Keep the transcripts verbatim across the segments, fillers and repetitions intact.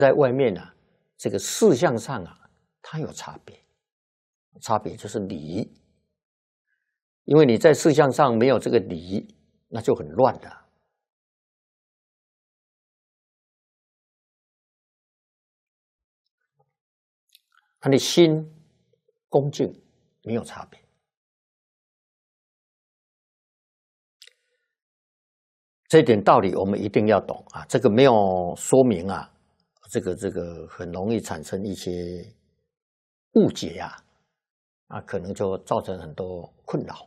在外面啊，这个事项上啊，它有差别，差别就是理。因为你在事项上没有这个理，那就很乱了。他的心恭敬没有差别。这一点道理我们一定要懂啊！这个没有说明啊，这个这个很容易产生一些误解呀、啊，啊，可能就造成很多困扰。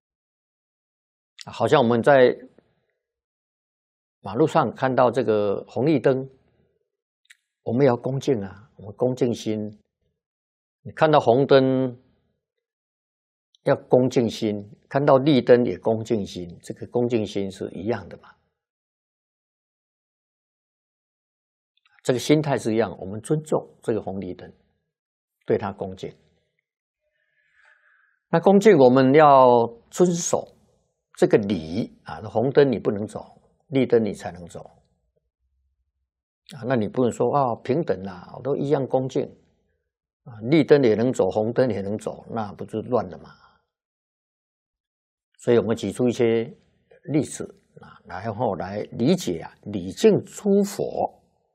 好像我们在马路上看到这个红绿灯，我们要恭敬啊，我们恭敬心。你看到红灯要恭敬心，看到绿灯也恭敬心，这个恭敬心是一样的嘛？这个心态是一样，我们尊重这个红绿灯，对它恭敬。那恭敬我们要遵守这个礼啊，红灯你不能走，绿灯你才能走啊。那你不能说啊平等啦，我都一样恭敬啊，绿灯也能走，红灯也能走，那不就乱了吗？所以我们举出一些例子啊，然后来理解啊，礼敬诸佛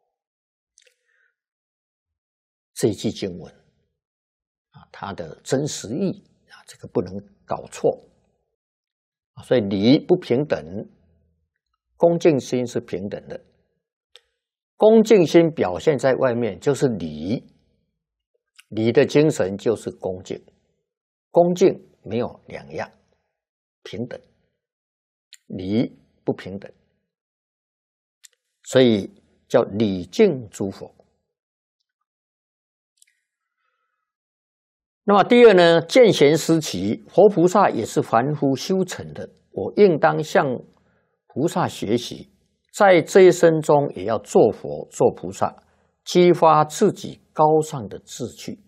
这一句经文啊，它的真实意啊，这个不能搞错啊。所以礼不平等，恭敬心是平等的。恭敬心表现在外面就是礼，礼的精神就是恭敬，恭敬没有两样。平等，礼不平等，所以叫礼敬诸佛。那么第二呢，见贤思齐，佛菩萨也是凡夫修成的，我应当向菩萨学习，在这一生中也要做佛做菩萨，激发自己高尚的志趣。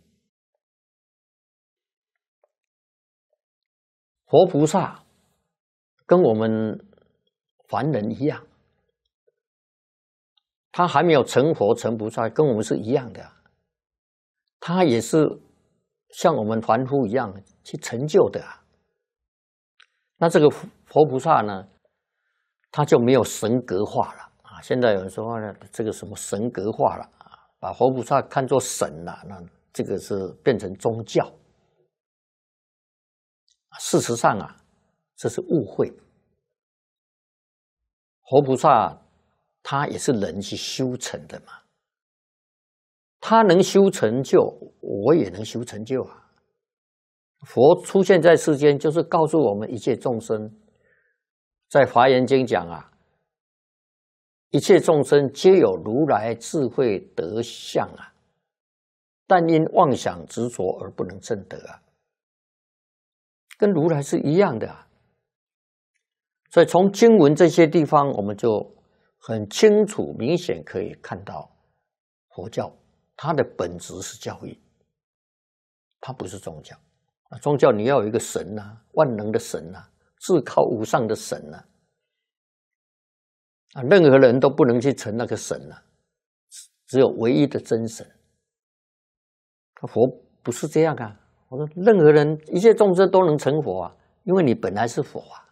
佛菩萨跟我们凡人一样，他还没有成佛成菩萨，跟我们是一样的，他也是像我们凡夫一样去成就的啊。那这个佛菩萨呢，他就没有神格化了啊。现在有人说呢，这个什么神格化了啊，把佛菩萨看作神了，那这个是变成宗教。事实上啊，这是误会。佛菩萨他也是人去修成的嘛，他能修成就，我也能修成就啊。佛出现在世间，就是告诉我们一切众生，在《华严经》讲啊，一切众生皆有如来智慧德相啊，但因妄想执着而不能证得啊，跟如来是一样的啊。所以从经文这些地方，我们就很清楚、明显可以看到，佛教它的本质是教义，它不是宗教。宗教你要有一个神啊，万能的神啊，至高无上的神啊，啊，任何人都不能去成那个神啊，只有唯一的真神。佛不是这样啊，我说任何人、一切众生都能成佛啊，因为你本来是佛啊。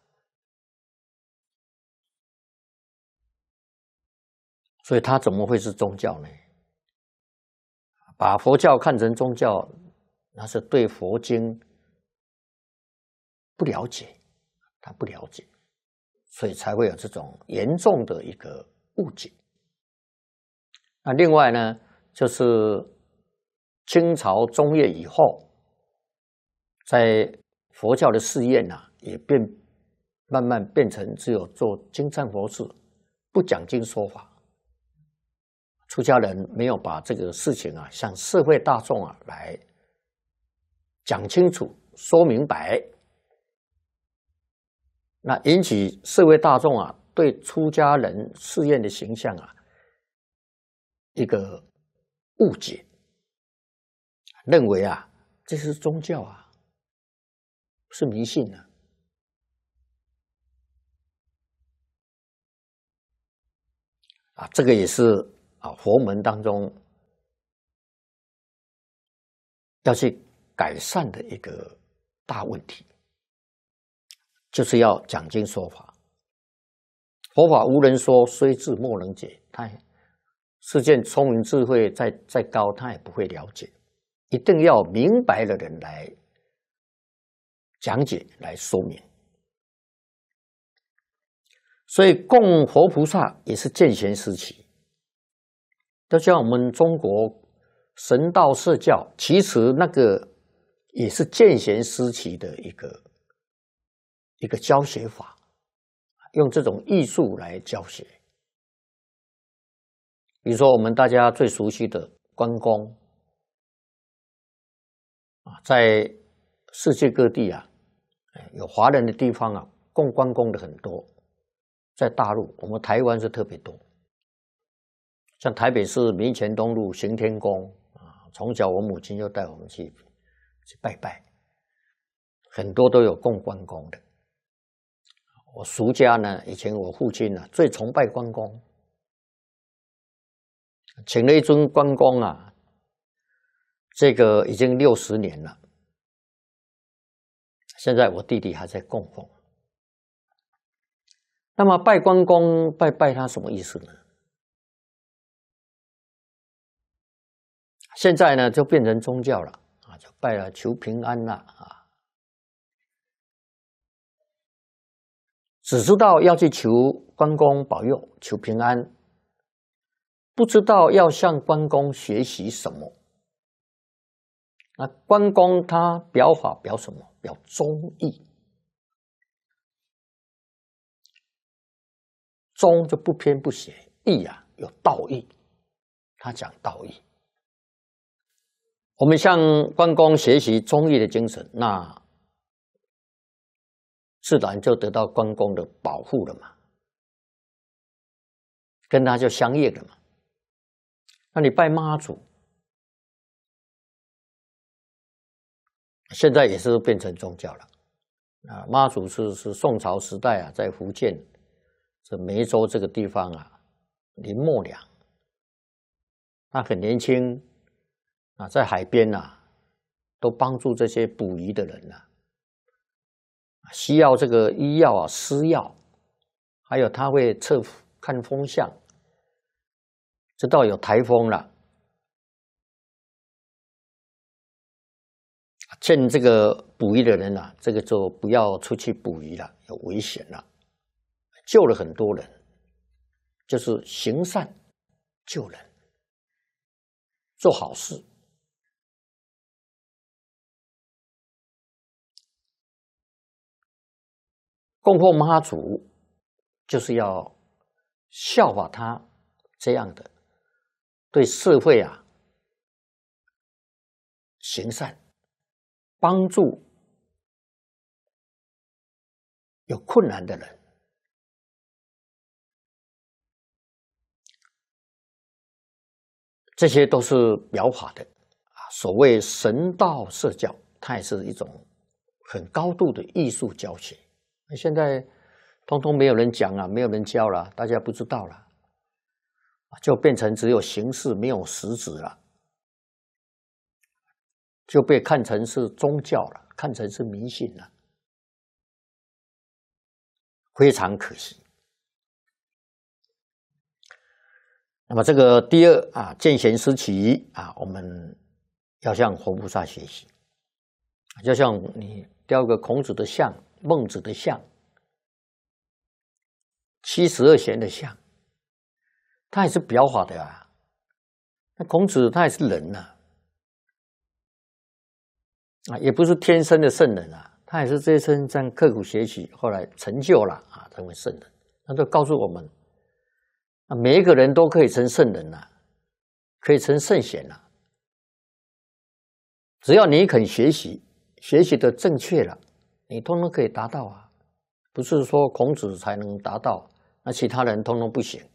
所以它怎么会是宗教呢？把佛教看成宗教，那是对佛经不了解，他不了解，所以才会有这种严重的一个误解。那另外呢，就是清朝中叶以后，在佛教的寺院啊，也变慢慢变成只有做经忏佛事，不讲经说法。出家人没有把这个事情啊，向社会大众啊来讲清楚、说明白，那引起社会大众啊对出家人寺院的形象啊一个误解，认为啊这是宗教啊，是迷信啊。啊，这个也是啊佛门当中要去改善的一个大问题，就是要讲经说法。佛法无人说，虽智莫能解。他世间聪明智慧再再高，他也不会了解。一定要明白的人来讲解、来说明。所以供佛菩萨也是渐贤时期。就像我们中国神道社教，其实那个也是渐贤时期的一个一个教学法，用这种艺术来教学。比如说我们大家最熟悉的关公啊，在世界各地啊，有华人的地方啊，供关公的很多。在大陆，我们台湾是特别多。像台北市民权东路行天宫啊，从小我母亲就带我们去去拜拜，很多都有供关公的。我俗家呢，以前我父亲呢最崇拜关公，请了一尊关公啊，这个已经六十年了，现在我弟弟还在供奉。那么拜关公拜拜他什么意思呢？现在呢就变成宗教了啊，就拜了求平安了啊，只知道要去求关公保佑求平安，不知道要向关公学习什么。那关公他表法表什么？表忠义。忠就不偏不邪，义啊有道义，他讲道义。我们向关公学习忠义的精神，那自然就得到关公的保护了嘛，跟他就相应了嘛。那你拜妈祖，现在也是变成宗教了啊。妈祖是是宋朝时代啊，在福建这梅州这个地方啊，林默娘，他很年轻啊，在海边啊，都帮助这些捕鱼的人啊，需要这个医药啊、施药，还有他会测看风向，知道有台风了，劝这个捕鱼的人啊，这个就不要出去捕鱼了，有危险了。救了很多人，就是行善救人，做好事。供奉妈祖，就是要效法他这样的，对社会啊行善，帮助有困难的人。这些都是表法的啊，所谓神道社教，它也是一种很高度的艺术教学。现在通通没有人讲了，没有人教了，大家不知道了，就变成只有形式没有实质了，就被看成是宗教了，看成是迷信了，非常可惜。那么这个第二啊，渐贤时期啊，我们要向佛菩萨学习，就像你雕个孔子的像、孟子的像、七十二贤的像，他也是表法的啊。那孔子他也是人呐、啊，啊，也不是天生的圣人啊，他也是这一生这样刻苦学习，后来成就了啊，成为圣人。那就告诉我们。每一个人都可以成圣人啊，可以成圣贤啊。只要你肯学习，学习的正确了，你通通可以达到啊。不是说孔子才能达到，那其他人通通不行。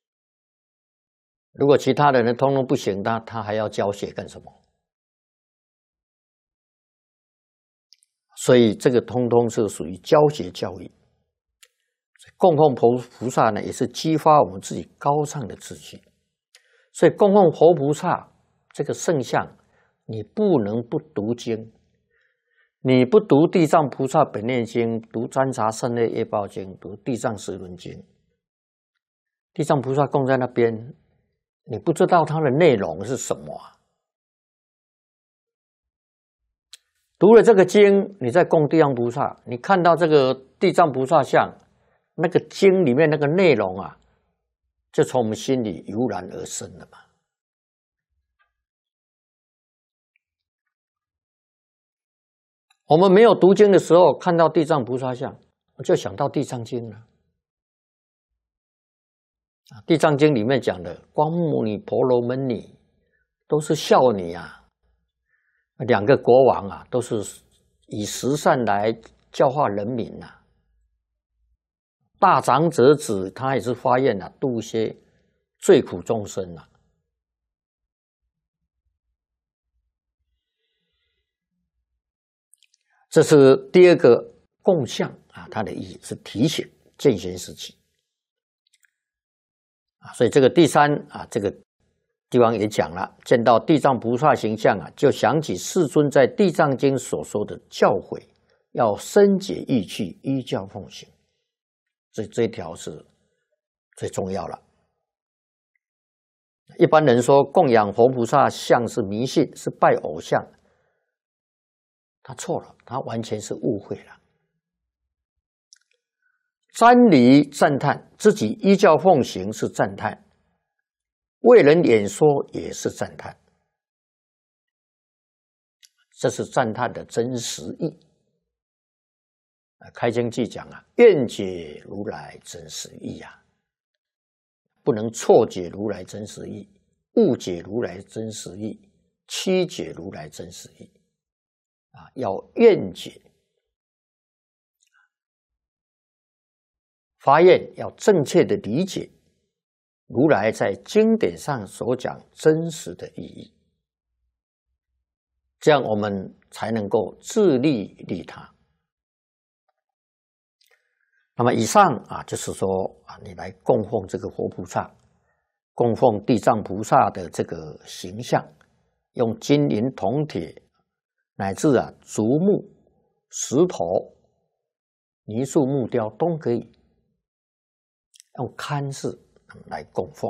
如果其他的人通通不行，那他还要教学干什么？所以这个通通是属于教学教育。供奉菩萨呢，也是激发我们自己高尚的志气。 所以供奉活菩萨这个圣像，你不能不读经。你不读《地藏菩萨本愿经》，读《占察胜业业报经》，读《地藏十轮经》，地藏菩萨供在那边，你不知道它的内容是什么啊？读了这个经，你在供地藏菩萨，你看到这个地藏菩萨像，那个经里面那个内容啊，就从我们心里油然而生了嘛。我们没有读经的时候，看到地藏菩萨像，我就想到地藏经了。地藏经里面讲的光目女、婆罗门女都是孝女啊，两个国王啊，都是以十善来教化人民啊。大长者子他也是发愿啊，度一些罪苦众生啊。这是第二个供像啊，它的意义是提醒见贤思齐啊，所以这个第三啊，这个地方也讲了，见到地藏菩萨形象啊，就想起世尊在《地藏经》所说的教诲，要深解义趣，依教奉行。所以这一条是最重要了。一般人说供养活菩萨像是迷信，是拜偶像。他错了，他完全是误会了。瞻礼赞叹，自己依教奉行是赞叹，为人演说也是赞叹，这是赞叹的真实意。开经记讲啊，愿解如来真实意啊，不能错解如来真实意，误解如来真实意，曲解如来真实意。啊，要愿解，发愿要正确的理解如来在经典上所讲真实的意义，这样我们才能够自利利他。那么以上啊，就是说啊，你来供奉这个活菩萨，供奉地藏菩萨的这个形象，用金银铜铁。乃至啊，竹木、石头、泥塑、木雕都可以用龛式来供奉。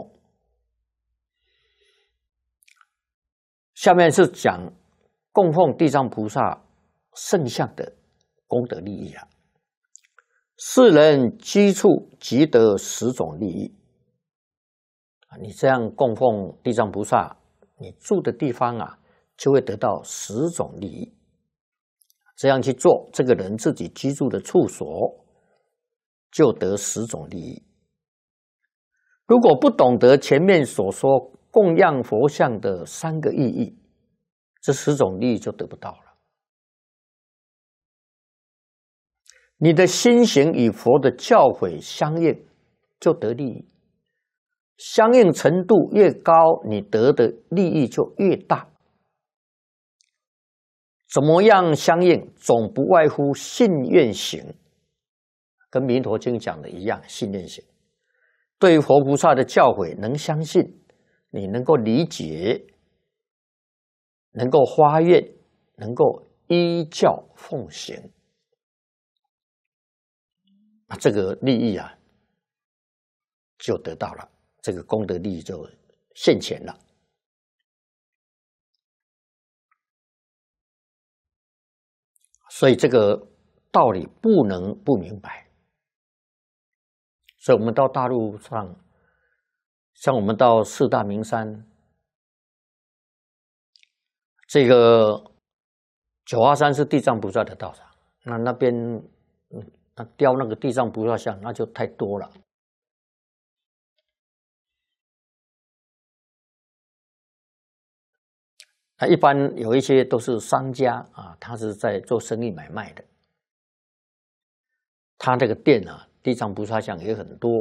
下面是讲供奉地藏菩萨圣像的功德利益啊。世人居处即得十种利益啊，你这样供奉地藏菩萨，你住的地方啊，就会得到十种利益。这样去做，这个人自己居住的处所就得十种利益。如果不懂得前面所说供养佛像的三个意义，这十种利益就得不到了。你的心行与佛的教诲相应，就得利益。相应程度越高，你得的利益就越大。怎么样相应？总不外乎信愿行，跟弥陀经讲的一样，信愿行。对于佛菩萨的教诲能相信，你能够理解，能够发愿，能够依教奉行，那这个利益啊就得到了，这个功德利益就现前了。所以这个道理不能不明白。所以我们到大陆上，像我们到四大名山，这个九华山是地藏菩萨的道场，那那边嗯，那雕那个地藏菩萨像，那就太多了。那一般有一些都是商家啊，他是在做生意买卖的，他这个店啊，地藏菩萨像也很多。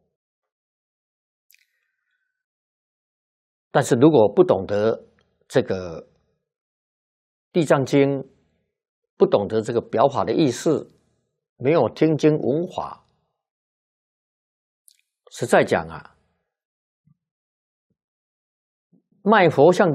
但是如果不懂得这个地藏经，不懂得这个表法的意思，没有听经闻法，实在讲啊， 卖佛像